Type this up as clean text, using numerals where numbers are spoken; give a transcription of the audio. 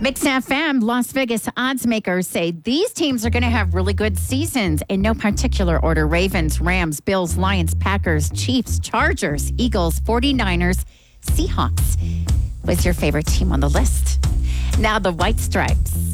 Mix FM, Las Vegas odds makers say these teams are going to have really good seasons in no particular order. Ravens, Rams, Bills, Lions, Packers, Chiefs, Chargers, Eagles, 49ers, Seahawks. What's your favorite team on the list? Now the White Stripes.